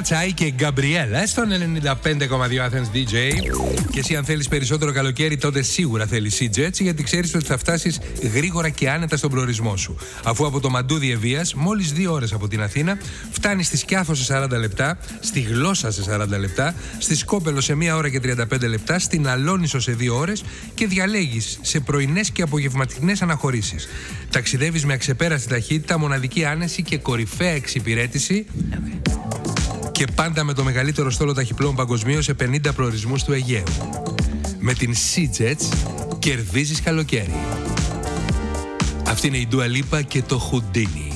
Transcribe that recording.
Τσάι και Γκαμπριέλα στον 95,2 Athens DJ. Και εσύ, αν θέλεις περισσότερο καλοκαίρι, τότε σίγουρα θέλεις Sea-Jets, γιατί ξέρεις ότι θα φτάσεις γρήγορα και άνετα στον προορισμό σου. Αφού από το Μαντούδι Ευβοίας, μόλις 2 ώρες από την Αθήνα, φτάνεις στη Σκιάθο σε 40 λεπτά, στη Γλώσσα σε 40 λεπτά, στη Σκόπελο σε 1 ώρα και 35 λεπτά, στην Αλόνισο σε 2 ώρες και διαλέγεις σε πρωινές και απογευματινές αναχωρήσεις. Ταξιδεύεις με αξεπέραστη ταχύτητα, μοναδική άνεση και κορυφαία εξυπηρέτηση. Και πάντα με το μεγαλύτερο στόλο ταχυπλών παγκοσμίως σε 50 προορισμούς του Αιγαίου. Με την Sea-Jets κερδίζεις καλοκαίρι. Αυτή είναι η Dua Lipa και το Houdini.